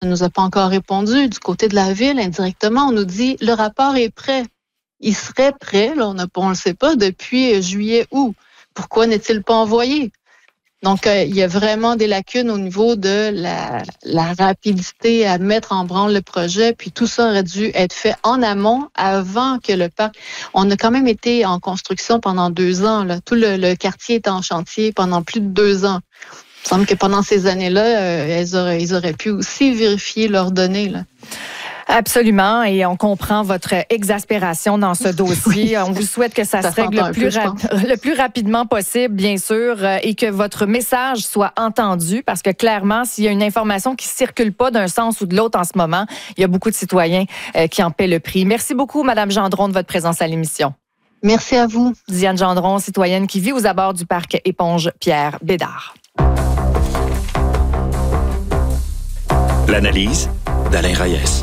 ne nous a pas encore répondu. Du côté de la ville, indirectement, on nous dit le rapport est prêt. Il serait prêt, là, on le sait pas, depuis juillet-août. Pourquoi n'est-il pas envoyé? Donc, il y a vraiment des lacunes au niveau de la rapidité à mettre en branle le projet. Puis tout ça aurait dû être fait en amont, avant que le parc... On a quand même été en construction pendant 2 ans. Là. Tout le quartier est en chantier pendant plus de 2 ans. Il me semble que pendant ces années-là, ils auraient pu aussi vérifier leurs données. Là. Absolument, et on comprend votre exaspération dans ce dossier. On vous souhaite que ça se règle le plus rapidement possible, bien sûr, et que votre message soit entendu, parce que clairement, s'il y a une information qui circule pas d'un sens ou de l'autre en ce moment, il y a beaucoup de citoyens qui en paient le prix. Merci beaucoup, Madame Gendron, de votre présence à l'émission. Merci à vous. Diane Gendron, citoyenne qui vit aux abords du parc Éponge Pierre Bédard. L'analyse d'Alain Reyes.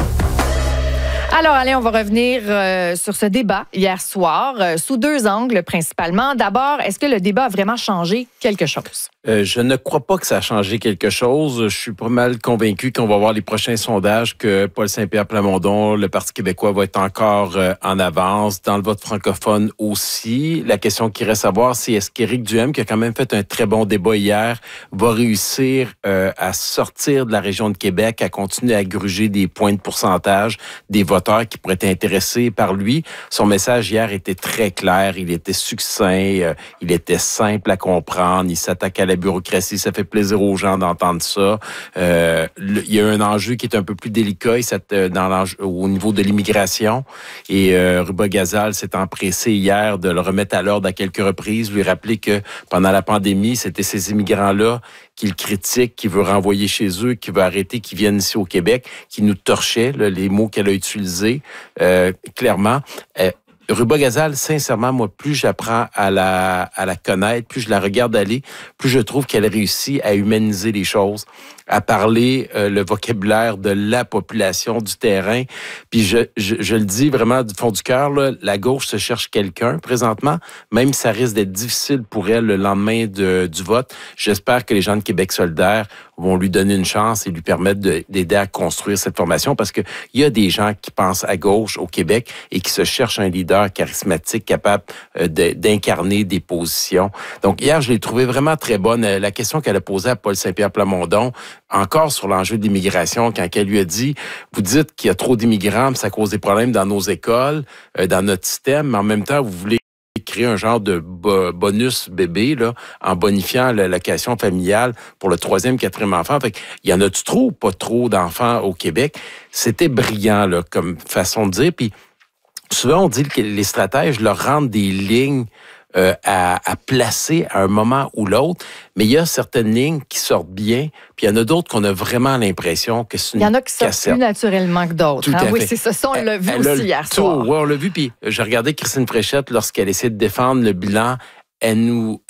Alors, allez, on va revenir sur ce débat hier soir, sous 2 angles principalement. D'abord, est-ce que le débat a vraiment changé quelque chose? Je ne crois pas que ça a changé quelque chose. Je suis pas mal convaincu qu'on va voir les prochains sondages que Paul Saint-Pierre Plamondon, le Parti québécois, va être encore en avance. Dans le vote francophone aussi. La question qui reste à voir, c'est est-ce qu'Éric Duhem, qui a quand même fait un très bon débat hier, va réussir à sortir de la région de Québec, à continuer à gruger des points de pourcentage des voteurs qui pourraient être intéressés par lui. Son message hier était très clair, il était succinct, il était simple à comprendre, il s'attaque à la bureaucratie, ça fait plaisir aux gens d'entendre ça. Il y a un enjeu qui est un peu plus délicat au niveau de l'immigration, et Ruba Gazal s'est empressé hier de le remettre à l'ordre à quelques reprises, lui rappeler que pendant la pandémie, c'était ces immigrants-là qu'il critique, qu'il veut renvoyer chez eux, qu'il veut arrêter, qu'ils viennent ici au Québec, qui nous torchaient, là, les mots qu'elle a utilisés, clairement. Ruba Gazal, sincèrement, moi, plus j'apprends à la connaître, plus je la regarde aller, plus je trouve qu'elle réussit à humaniser les choses, à parler le vocabulaire de la population, du terrain. Puis je le dis vraiment du fond du cœur, là, la gauche se cherche quelqu'un présentement, même si ça risque d'être difficile pour elle le lendemain du vote. J'espère que les gens de Québec solidaire vont lui donner une chance et lui permettre d'aider à construire cette formation, parce que il y a des gens qui pensent à gauche au Québec et qui se cherchent un leader charismatique capable d'incarner des positions. Donc hier, je l'ai trouvé vraiment très bonne. La question qu'elle a posée à Paul Saint-Pierre Plamondon, encore sur l'enjeu de l'immigration, quand elle lui a dit, vous dites qu'il y a trop d'immigrants, ça cause des problèmes dans nos écoles, dans notre système, mais en même temps, vous voulez créer un genre de bonus bébé là, en bonifiant l'allocation familiale pour le 3e, 4e enfant. Fait qu'il y en a-tu trop ou pas trop d'enfants au Québec? C'était brillant là, comme façon de dire. Puis souvent, on dit que les stratèges leur rendent des lignes à placer à un moment ou l'autre, mais il y a certaines lignes qui sortent bien, puis il y en a d'autres qu'on a vraiment l'impression que c'est une cassette. Il y en a qui sortent plus naturellement que d'autres. Hein? Oui, c'est ça. Ça, on l'a vu aussi hier soir. Oui, on l'a vu, puis j'ai regardé Christine Fréchette lorsqu'elle essaie de défendre le bilan. Elle nous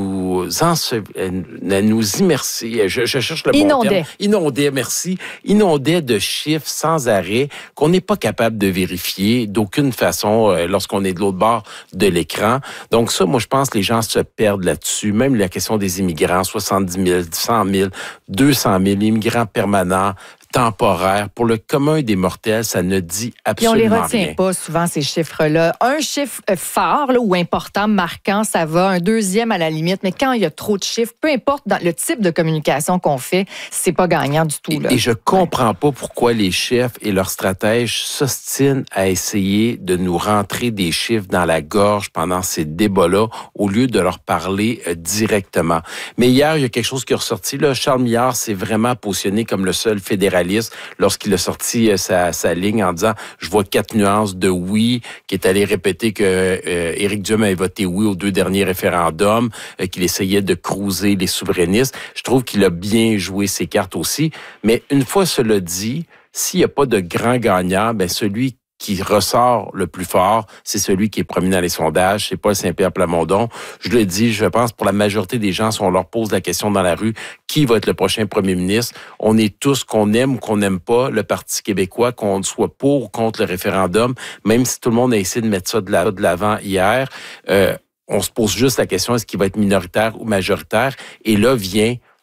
immersit, je cherche le bon terme. Inondait, merci. Inondait de chiffres sans arrêt qu'on n'est pas capable de vérifier d'aucune façon lorsqu'on est de l'autre bord de l'écran. Donc ça, moi, je pense que les gens se perdent là-dessus. Même la question des immigrants, 70 000, 100 000, 200 000 immigrants permanents, temporaire. Pour le commun des mortels, ça ne dit absolument rien. Et on les retient pas souvent, ces chiffres-là. Un chiffre fort là, ou important, marquant, ça va. Un deuxième à la limite. Mais quand il y a trop de chiffres, peu importe dans le type de communication qu'on fait, c'est pas gagnant du tout. Là. Et je comprends pas pourquoi les chefs et leurs stratèges s'ostinent à essayer de nous rentrer des chiffres dans la gorge pendant ces débats-là, au lieu de leur parler directement. Mais hier, il y a quelque chose qui est ressorti. Là, Charles Milliard s'est vraiment positionné comme le seul fédéraliste lorsqu'il a sorti sa ligne en disant « Je vois 4 nuances de oui », qui est allé répéter que Éric Duhem avait voté oui aux 2 derniers référendums, qu'il essayait de cruiser les souverainistes. Je trouve qu'il a bien joué ses cartes aussi. Mais une fois cela dit, s'il n'y a pas de grand gagnant, ben celui qui ressort le plus fort, c'est celui qui est premier dans les sondages, c'est Paul Saint-Pierre Plamondon. Je le dis, je pense pour la majorité des gens, si on leur pose la question dans la rue, qui va être le prochain premier ministre, on est tous, qu'on aime ou qu'on n'aime pas le Parti québécois, qu'on soit pour ou contre le référendum, même si tout le monde a essayé de mettre ça de l'avant hier, on se pose juste la question, est-ce qu'il va être minoritaire ou majoritaire? Et là vient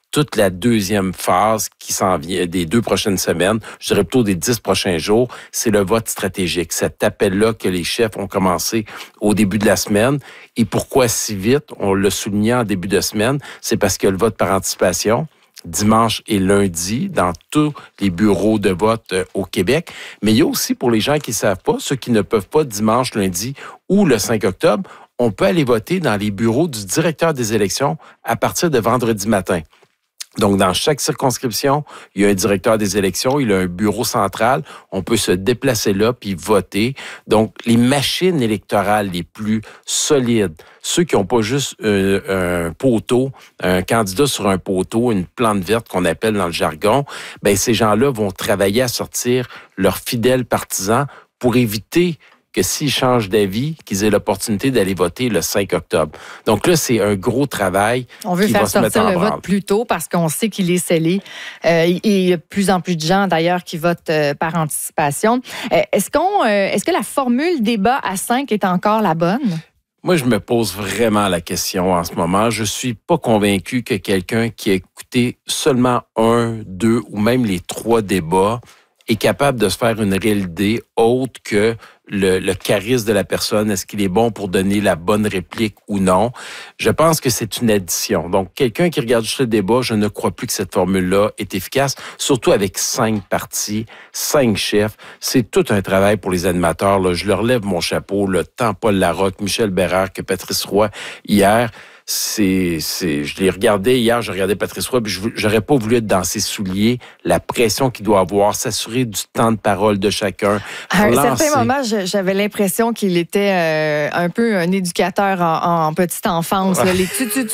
toute la deuxième phase qui s'en vient des 2 prochaines semaines, je dirais plutôt des 10 prochains jours, c'est le vote stratégique. Cet appel-là que les chefs ont commencé au début de la semaine. Et pourquoi si vite? On l'a souligné en début de semaine, c'est parce que le vote par anticipation, dimanche et lundi, dans tous les bureaux de vote au Québec. Mais il y a aussi, pour les gens qui ne savent pas, ceux qui ne peuvent pas dimanche, lundi ou le 5 octobre, on peut aller voter dans les bureaux du directeur des élections à partir de vendredi matin. Donc, dans chaque circonscription, il y a un directeur des élections, il a un bureau central. On peut se déplacer là puis voter. Donc, les machines électorales les plus solides, ceux qui n'ont pas juste un poteau, un candidat sur un poteau, une plante verte qu'on appelle dans le jargon, ben ces gens-là vont travailler à sortir leurs fidèles partisans pour éviter que s'ils changent d'avis, qu'ils aient l'opportunité d'aller voter le 5 octobre. Donc là, c'est un gros travail. On veut faire sortir le vote plus tôt parce qu'on sait qu'il est scellé. Il y a de plus en plus de gens, d'ailleurs, qui votent par anticipation. Est-ce que la formule débat à 5 est encore la bonne? Moi, je me pose vraiment la question en ce moment. Je suis pas convaincu que quelqu'un qui a écouté seulement 1, 2 ou même les 3 débats est capable de se faire une réelle idée autre que le charisme de la personne. Est-ce qu'il est bon pour donner la bonne réplique ou non? Je pense que c'est une addition. Donc, quelqu'un qui regarde juste le débat, je ne crois plus que cette formule-là est efficace, surtout avec 5 partis, 5 chefs. C'est tout un travail pour les animateurs. Là. Je leur lève mon chapeau, tant Paul Larocque, Michel Bérard que Patrice Roy hier. Je l'ai regardé hier, je regardais Patrice Roy, puis j'aurais pas voulu être dans ses souliers, la pression qu'il doit avoir, s'assurer du temps de parole de chacun. À un certain moment, j'avais l'impression qu'il était un peu un éducateur en petite enfance. Là. Les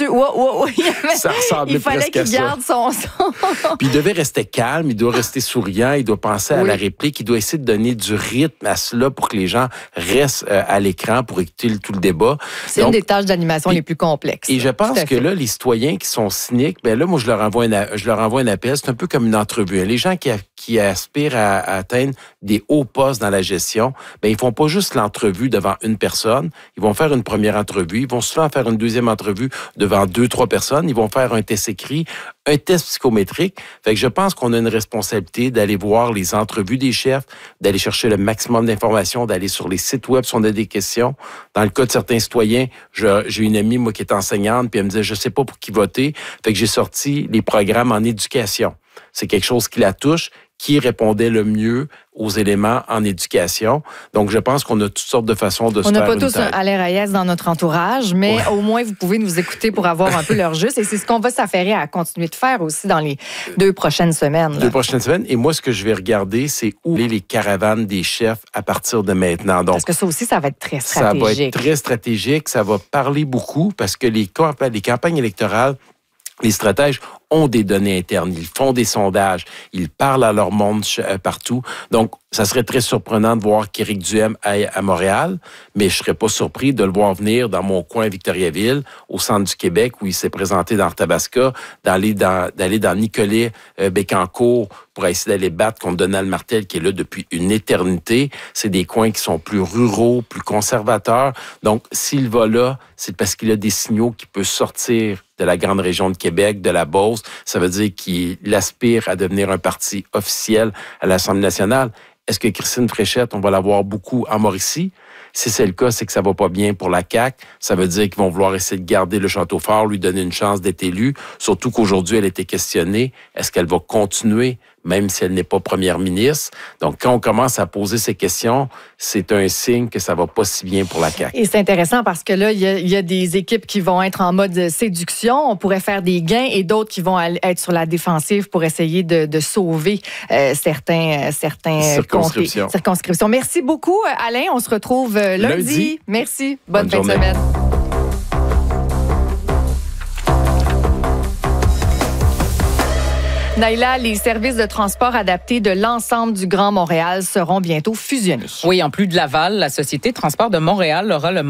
Ça ressemblait il fallait qu'il garde son Puis il devait rester calme, il doit rester souriant, il doit penser à la réplique, il doit essayer de donner du rythme à cela pour que les gens restent à l'écran pour écouter tout le débat. C'est une des tâches d'animation les plus complexes. Et je pense que là, les citoyens qui sont cyniques, ben là, moi, je leur envoie un appel. C'est un peu comme une entrevue. Les gens qui aspirent à atteindre des hauts postes dans la gestion, ben ils font pas juste l'entrevue devant une personne. Ils vont faire une première entrevue. Ils vont souvent faire une deuxième entrevue devant 2, 3 personnes. Ils vont faire un test écrit, un test psychométrique. Fait que je pense qu'on a une responsabilité d'aller voir les entrevues des chefs, d'aller chercher le maximum d'informations, d'aller sur les sites web si on a des questions. Dans le cas de certains citoyens, j'ai une amie, moi, qui est enseignante, puis elle me disait, je sais pas pour qui voter. Fait que j'ai sorti les programmes en éducation. C'est quelque chose qui la touche, qui répondait le mieux aux éléments en éducation. Donc, je pense qu'on a toutes sortes de façons de se faire une tête. On n'a pas tous un Alain Reyes dans notre entourage, mais au moins, vous pouvez nous écouter pour avoir un peu leur juste. Et c'est ce qu'on va s'affairer à continuer de faire aussi dans les 2 prochaines semaines. Là. 2 prochaines semaines. Et moi, ce que je vais regarder, c'est où les caravanes des chefs à partir de maintenant. Donc, parce que ça aussi, ça va être très stratégique. Ça va être très stratégique. Ça va parler beaucoup parce que les campagnes électorales, les stratèges ont des données internes, ils font des sondages, ils parlent à leur monde partout. Donc, ça serait très surprenant de voir qu'Éric Duhem aille à Montréal, mais je serais pas surpris de le voir venir dans mon coin Victoriaville, au centre du Québec, où il s'est présenté dans Tabasca, d'aller dans Nicolet, Bécancour, pour essayer d'aller battre contre Donald Martel, qui est là depuis une éternité. C'est des coins qui sont plus ruraux, plus conservateurs. Donc, s'il va là, c'est parce qu'il a des signaux qui peuvent sortir de la grande région de Québec, de la Beauce. Ça veut dire qu'il aspire à devenir un parti officiel à l'Assemblée nationale. Est-ce que Christine Fréchette, on va la voir beaucoup en Mauricie? Si c'est le cas, c'est que ça va pas bien pour la CAQ. Ça veut dire qu'ils vont vouloir essayer de garder le Château-Fort, lui donner une chance d'être élue. Surtout qu'aujourd'hui, elle a été questionnée. Est-ce qu'elle va continuer, même si elle n'est pas première ministre? Donc, quand on commence à poser ces questions, c'est un signe que ça va pas si bien pour la CAQ. Et c'est intéressant parce que là, il y a des équipes qui vont être en mode séduction. On pourrait faire des gains et d'autres qui vont être sur la défensive pour essayer de sauver certains circonscriptions. Merci beaucoup, Alain. On se retrouve lundi. Merci. Bonne fin de semaine. Naïla, les services de transport adaptés de l'ensemble du Grand Montréal seront bientôt fusionnés. Oui, en plus de Laval, la Société de transport de Montréal aura le